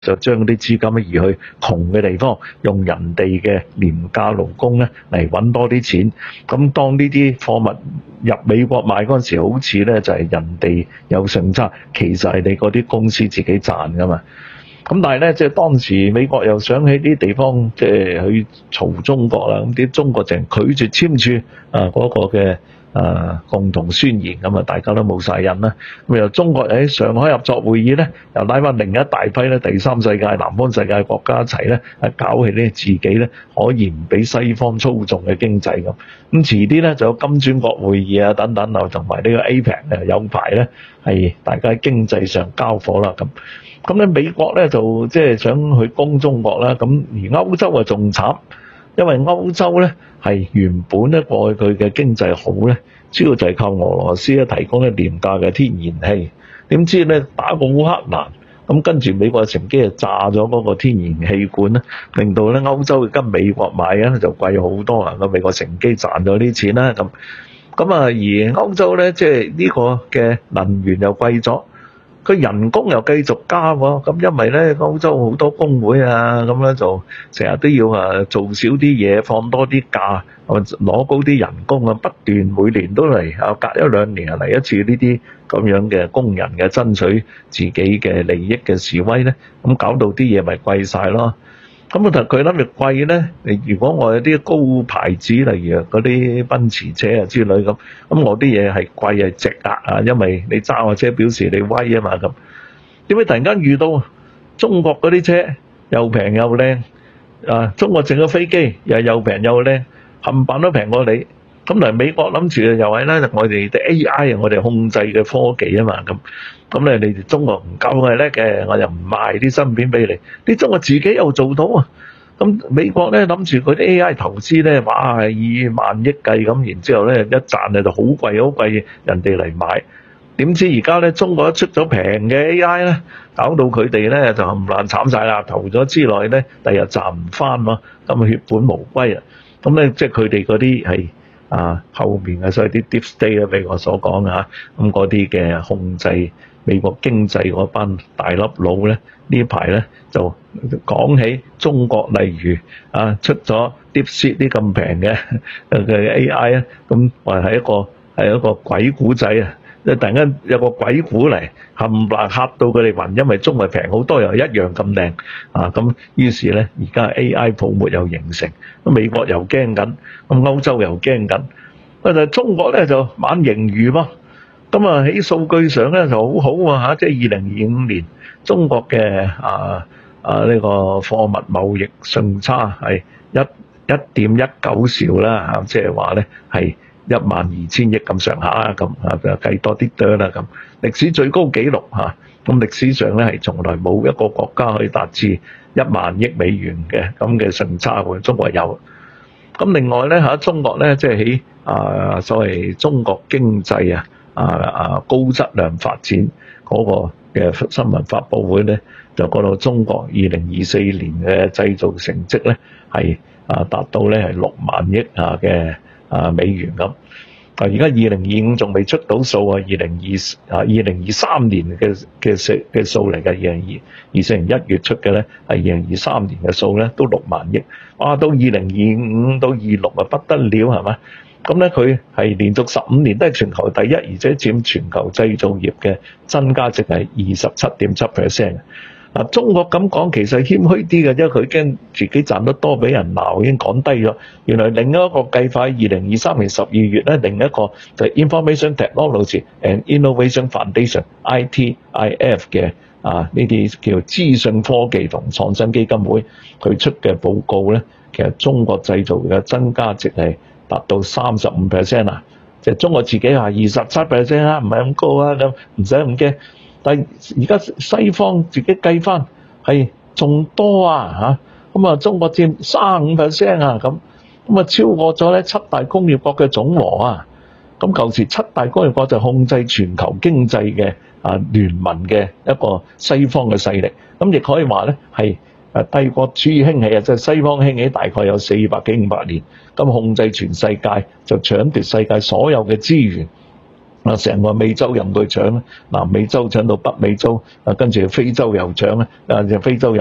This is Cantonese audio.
就將啲資金移去窮嘅地方，用人哋嘅廉價勞工咧嚟揾多啲錢。咁當呢啲貨物入美國買嗰陣時，好似咧就係人哋有順差，其實係你嗰啲公司自己賺噶嘛。咁但係咧，即係當時美國又想喺啲地方即係去嘈中國啦，咁啲中國淨拒絕簽署嗰個嘅共同宣言，咁啊大家都冇晒癮啦。咁由中國喺上海合作會議咧，又拉翻另一大批咧第三世界、南方世界國家一齊咧，搞起咧自己咧可以唔俾西方操縱嘅經濟咁。咁遲啲咧就有金磚國會議啊等等啊，同埋呢個 APEC 有排咧係大家喺經濟上交火啦咁。咁咧美國咧就即係想去攻中國啦，咁而歐洲啊仲慘，因為歐洲咧係原本咧過去佢嘅經濟好咧，主要就係靠俄羅斯咧提供咧廉價嘅天然氣，點知咧打過烏克蘭，咁跟住美國乘機就炸咗嗰個天然氣管咧，令到咧歐洲跟美國買咧就貴好多啊！咁美國乘機賺咗啲錢啦，咁啊而歐洲咧即係呢個嘅能源又貴咗。佢人工又繼續加喎，咁因為咧歐洲好多工會啊，咁咧就成日都要做少啲嘢，放多啲假，攞高啲人工啊，不斷每年都嚟隔一兩年嚟一次呢啲咁樣嘅工人嘅爭取自己嘅利益嘅示威咧，咁搞到啲嘢咪貴晒咯。咁佢諗住貴咧，如果我有啲高牌子，例如嗰啲奔馳車啊之類咁我啲嘢係貴係值啊，因為你揸我車表示你威啊嘛咁。點解突然間遇到中國嗰啲車又平又靚中國整嘅飛機又平又靚，冚唪唥都平過你。咁嚟美國諗住又係咧，我哋啲 AI 我哋控制嘅科技啊嘛咁咧你哋中國唔夠係叻嘅，我又唔賣啲芯片俾你。啲中國自己又做到啊！咁美國咧諗住佢啲 AI 投資咧，哇以萬億計咁，然之後咧一賺就好貴，人哋嚟買。點知而家咧中國一出咗平嘅 AI 咧，搞到佢哋咧就冚唪唥慘晒啦！投咗之內咧，第日賺唔翻咯，咁血本無歸啊！咁咧即係佢哋嗰啲係後面所以啲 deep state 咧，俾我所講咁嗰啲嘅控制美國經濟嗰班大粒佬咧，呢排咧就講起中國，例如出咗 DeepSeek 啲咁平嘅AI 咧，咁話係一個鬼故仔啊！即係突然間有個鬼故嚟冚唪唥嚇到佢哋暈，因為中國平好多又一樣咁靚咁於是咧而家 AI 泡沫又形成，美國又驚緊，咁歐洲又驚緊，但係中國咧就猛盈餘噃。咁喺數據上咧就好好即係2025年中國嘅呢個貨物貿易順差係1.19兆啦即係話咧係12000億咁上下咁就計多啲啦咁，歷史最高紀錄咁歷史上咧係從來冇一個國家可以達至1萬億美元嘅咁嘅順差喎，中國有。咁另外咧中國咧即係喺所謂中國經濟高質量發展嗰個嘅新聞發佈會咧，就講到中國2024年嘅製造成績咧係達到咧係6萬億嘅美元咁。而家2025仲未出到數2023年嘅數嚟嘅，2024年1月出嘅咧係2023年嘅數咧都6萬億，哇！到2025到26不得了係嘛？咁咧佢係連續15年都係全球第一，而且佔全球製造業嘅增加值係27.7%。中國咁講其實謙虛啲嘅，因為佢驚自己賺得多俾人鬧，已經講低咗。原來另一個計法2023年12月咧，另一個就係 Information Technology and Innovation Foundation（ITIF） 嘅呢啲叫資訊科技同創新基金會佢出嘅報告咧，其實中國製造嘅增加值係達到35%啊！即係中國自己話27%啦，唔係咁高啊，咁唔使咁驚。但係而家西方自己計翻係仲多咁中國佔35%咁超過咗咧7大工業國嘅總和啊！咁舊時7大工業國就控制全球經濟嘅聯盟嘅一個西方嘅勢力，咁亦可以話咧係帝國主義興起即係西方興起大概有400幾500年，咁控制全世界就搶奪世界所有嘅資源。 成個美洲任佢搶，南美洲搶到北美洲，跟住非洲又搶，非洲